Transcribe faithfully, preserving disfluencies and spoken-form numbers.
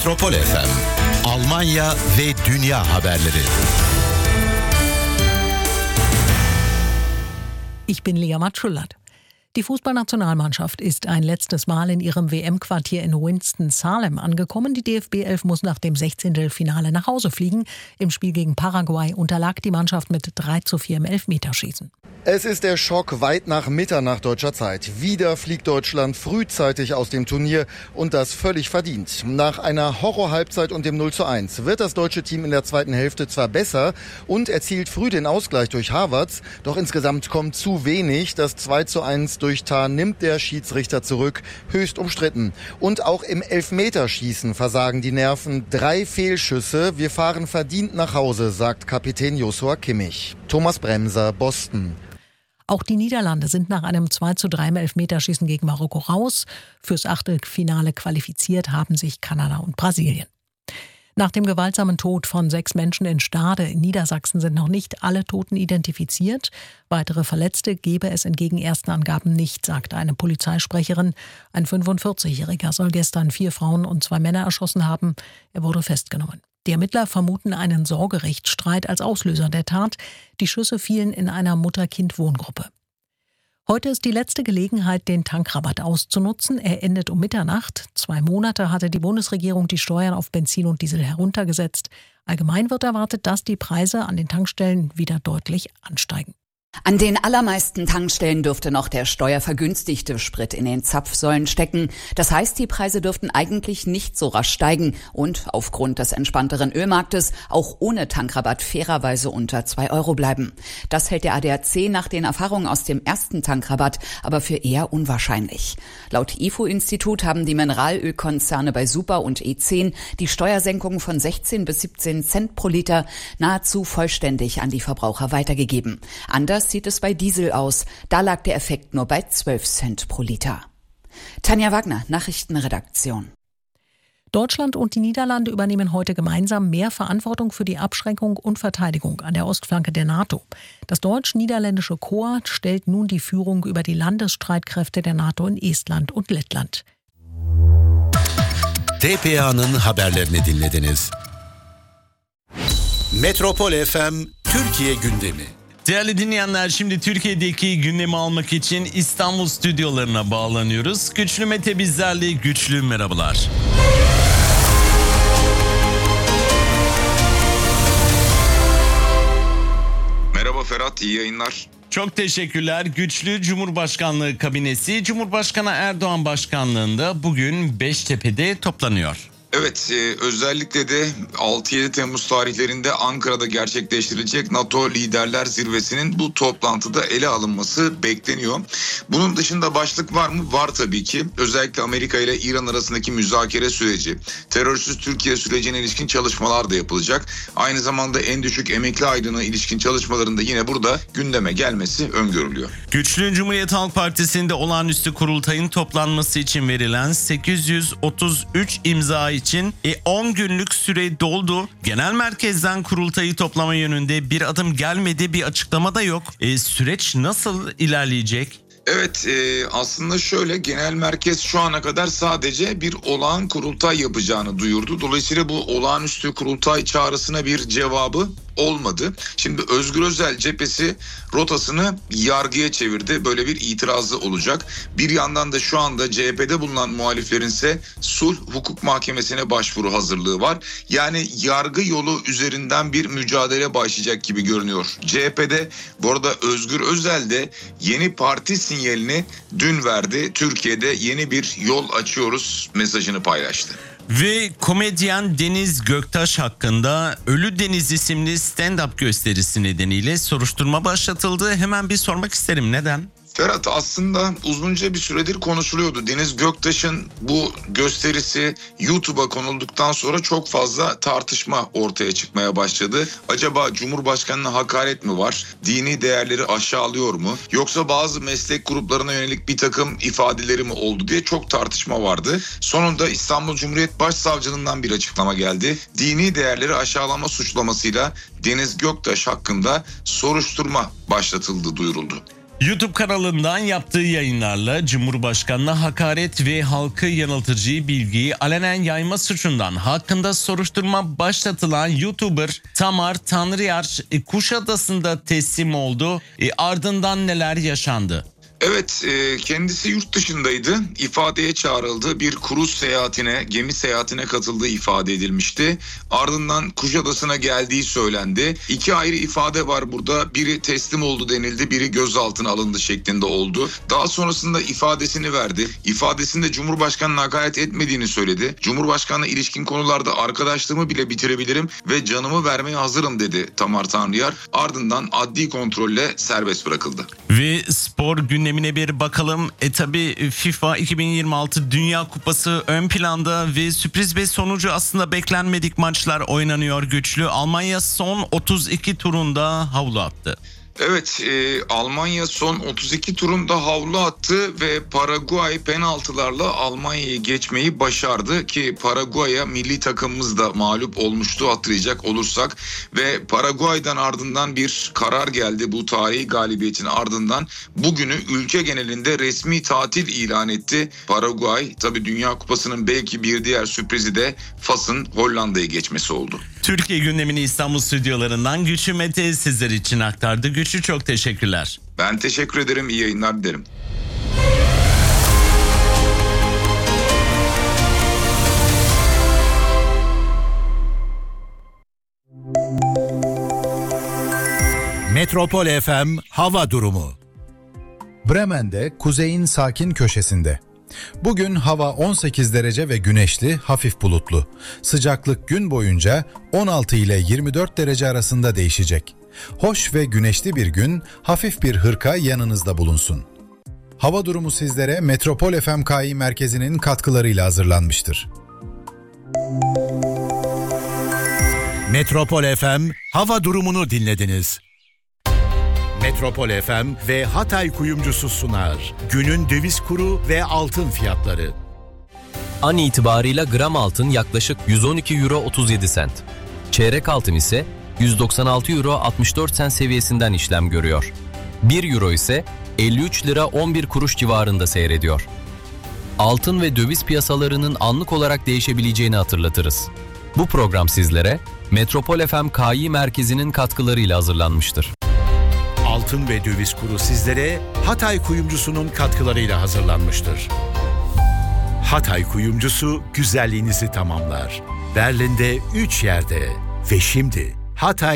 Metropol F M, Almanya ve dünya haberleri. Ich bin Lea Matschullat. Die Fußballnationalmannschaft ist ein letztes Mal in ihrem W M-Quartier in Winston-Salem angekommen. Die D F B elf muss nach dem Sechzehntelfinale nach Hause fliegen. Im Spiel gegen Paraguay unterlag die Mannschaft mit drei zu vier im Elfmeterschießen. Es ist der Schock weit nach Mitternacht deutscher Zeit. Wieder fliegt Deutschland frühzeitig aus dem Turnier und das völlig verdient. Nach einer Horror-Halbzeit und dem null zu eins wird das deutsche Team in der zweiten Hälfte zwar besser und erzielt früh den Ausgleich durch Havertz, doch insgesamt kommt zu wenig. Das zwei zu eins durch Tah nimmt der Schiedsrichter zurück, höchst umstritten. Und auch im Elfmeterschießen versagen die Nerven. Drei Fehlschüsse. Wir fahren verdient nach Hause, sagt Kapitän Joshua Kimmich. Thomas Bremser, Boston. Auch die Niederlande sind nach einem zwei zu drei im Elfmeterschießen gegen Marokko raus. Fürs Achtelfinale qualifiziert haben sich Kanada und Brasilien. Nach dem gewaltsamen Tod von sechs Menschen in Stade in Niedersachsen sind noch nicht alle Toten identifiziert. Weitere Verletzte gebe es entgegen ersten Angaben nicht, sagte eine Polizeisprecherin. Ein fünfundvierzigjähriger soll gestern vier Frauen und zwei Männer erschossen haben. Er wurde festgenommen. Die Ermittler vermuten einen Sorgerechtsstreit als Auslöser der Tat. Die Schüsse fielen in einer Mutter-Kind-Wohngruppe. Heute ist die letzte Gelegenheit, den Tankrabatt auszunutzen. Er endet um Mitternacht. Zwei Monate hatte die Bundesregierung die Steuern auf Benzin und Diesel heruntergesetzt. Allgemein wird erwartet, dass die Preise an den Tankstellen wieder deutlich ansteigen. An den allermeisten Tankstellen dürfte noch der steuervergünstigte Sprit in den Zapfsäulen stecken. Das heißt, die Preise dürften eigentlich nicht so rasch steigen und aufgrund des entspannteren Ölmarktes auch ohne Tankrabatt fairerweise unter zwei Euro bleiben. Das hält der A D A C nach den Erfahrungen aus dem ersten Tankrabatt aber für eher unwahrscheinlich. Laut I F O-Institut haben die Mineralölkonzerne bei Super und E zehn die Steuersenkung von sechzehn bis siebzehn Cent pro Liter nahezu vollständig an die Verbraucher weitergegeben. Anders sieht es bei Diesel aus. Da lag der Effekt nur bei zwölf Cent pro Liter. Tanja Wagner, Nachrichtenredaktion. Deutschland und die Niederlande übernehmen heute gemeinsam mehr Verantwortung für die Abschreckung und Verteidigung an der Ostflanke der NATO. Das deutsch-niederländische Korps stellt nun die Führung über die Landesstreitkräfte der NATO in Estland und Lettland. T P A'nın haberlerini dinlediniz. Metropol F M Türkiye gündemi. Değerli dinleyenler, şimdi Türkiye'deki gündemi almak için İstanbul stüdyolarına bağlanıyoruz. Güçlü Mete bizlerle. Güçlü merhabalar. Merhaba Ferhat, iyi yayınlar. Çok teşekkürler. Güçlü Cumhurbaşkanlığı kabinesi Cumhurbaşkanı Erdoğan başkanlığında bugün Beştepe'de toplanıyor. Evet, e, özellikle de altı yedi Temmuz tarihlerinde Ankara'da gerçekleştirilecek NATO Liderler Zirvesi'nin bu toplantıda ele alınması bekleniyor. Bunun dışında başlık var mı? Var tabii ki. Özellikle Amerika ile İran arasındaki müzakere süreci, terörsüz Türkiye sürecine ilişkin çalışmalar da yapılacak. Aynı zamanda en düşük emekli aylığına ilişkin çalışmalarında yine burada gündeme gelmesi öngörülüyor. Güçlü Cumhuriyet Halk Partisi'nde olağanüstü kurultayın toplanması için verilen sekiz yüz otuz üç imza için on günlük süre doldu. Genel merkezden kurultayı toplama yönünde bir adım gelmedi, bir açıklama da yok. E, süreç nasıl ilerleyecek? Evet, e, aslında şöyle, genel merkez şu ana kadar sadece bir olağan kurultay yapacağını duyurdu. Dolayısıyla bu olağanüstü kurultay çağrısına bir cevabı olmadı. Şimdi Özgür Özel cephesi rotasını yargıya çevirdi. Böyle bir itirazı olacak. Bir yandan da şu anda C H P'de bulunan muhaliflerin ise sulh hukuk mahkemesine başvuru hazırlığı var. Yani yargı yolu üzerinden bir mücadele başlayacak gibi görünüyor C H P'de. Bu arada Özgür Özel de yeni parti sinyalini dün verdi. Türkiye'de yeni bir yol açıyoruz mesajını paylaştı. Ve komedyen Deniz Göktaş hakkında Ölü Deniz isimli stand-up gösterisi nedeniyle soruşturma başlatıldı. Hemen bir sormak isterim, neden? Ferhat, aslında uzunca bir süredir konuşuluyordu. Deniz Göktaş'ın bu gösterisi YouTube'a konulduktan sonra çok fazla tartışma ortaya çıkmaya başladı. Acaba Cumhurbaşkanı'na hakaret mi var? Dini değerleri aşağılıyor mu? Yoksa bazı meslek gruplarına yönelik bir takım ifadeleri mi oldu diye çok tartışma vardı. Sonunda İstanbul Cumhuriyet Başsavcılığından bir açıklama geldi. Dini değerleri aşağılama suçlamasıyla Deniz Göktaş hakkında soruşturma başlatıldığı duyuruldu. YouTube kanalından yaptığı yayınlarla Cumhurbaşkanı'na hakaret ve halkı yanıltıcı bilgiyi alenen yayma suçundan hakkında soruşturma başlatılan YouTuber Tamar Tanrıyar Kuşadası'nda teslim oldu. E, ardından neler yaşandı? Evet, kendisi yurt dışındaydı. İfadeye çağrıldı. Bir kruz seyahatine, gemi seyahatine katıldığı ifade edilmişti. Ardından Kuşadası'na geldiği söylendi. İki ayrı ifade var burada. Biri teslim oldu denildi, biri gözaltına alındı şeklinde oldu. Daha sonrasında ifadesini verdi. İfadesinde Cumhurbaşkanı'na hakaret etmediğini söyledi. Cumhurbaşkanı'na ilişkin konularda arkadaşlığımı bile bitirebilirim ve canımı vermeye hazırım dedi Tamar Tanrıyar. Ardından adli kontrolle serbest bırakıldı. Ve spor gündemi Gündemine bir bakalım. E tabi FIFA iki bin yirmi altı Dünya Kupası ön planda ve sürpriz bir sonucu aslında beklenmedik maçlar oynanıyor güçlü. Almanya son otuz iki turunda havlu attı. Evet, e, Almanya son otuz iki turunda havlu attı ve Paraguay penaltılarla Almanya'yı geçmeyi başardı ki Paraguay'a milli takımımız da mağlup olmuştu hatırlayacak olursak ve Paraguay'dan ardından bir karar geldi bu tarihi galibiyetin ardından. Bugünü ülke genelinde resmi tatil ilan etti Paraguay. Tabii Dünya Kupası'nın belki bir diğer sürprizi de Fas'ın Hollanda'yı geçmesi oldu. Türkiye gündemini İstanbul stüdyolarından Güçlü Mete sizler için aktardı. Güçlü, çok teşekkürler. Ben teşekkür ederim. İyi yayınlar dilerim. Metropol F M hava durumu. Bremen'de kuzeyin sakin köşesinde. Bugün hava on sekiz derece ve güneşli, hafif bulutlu. Sıcaklık gün boyunca on altı ile yirmi dört derece arasında değişecek. Hoş ve güneşli bir gün, hafif bir hırka yanınızda bulunsun. Hava durumu sizlere Metropol F M K İ merkezinin katkılarıyla hazırlanmıştır. Metropol F M hava durumunu dinlediniz. Metropol F M ve Hatay Kuyumcusu sunar. Günün döviz kuru ve altın fiyatları. An itibarıyla gram altın yaklaşık yüz on iki euro otuz yedi sent. Çeyrek altın ise yüz doksan altı euro altmış dört sent seviyesinden işlem görüyor. bir euro ise elli üç lira on bir kuruş civarında seyrediyor. Altın ve döviz piyasalarının anlık olarak değişebileceğini hatırlatırız. Bu program sizlere Metropol F M K İ merkezinin katkılarıyla hazırlanmıştır. Altın ve döviz kuru sizlere Hatay Kuyumcusu'nun katkılarıyla hazırlanmıştır. Hatay Kuyumcusu güzelliğinizi tamamlar. Berlin'de üç yerde ve şimdi Hatay